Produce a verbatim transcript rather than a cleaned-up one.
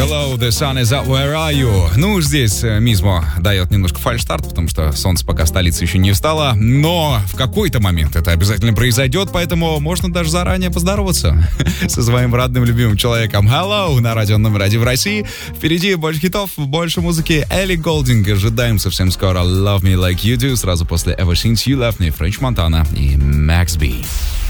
Hello, the sun is up, where are you? Ну, здесь Мизмо дает немножко фальшстарт, потому что солнце пока столица еще не встало, но в какой-то момент это обязательно произойдет, поэтому можно даже заранее поздороваться со своим родным, любимым человеком. Hello, на радио номер один в России. Впереди больше хитов, больше музыки. Элли Голдинг. Ожидаем совсем скоро Love Me Like You Do. Сразу после Ever Since You Left Me, Френч Монтана и Макс Би.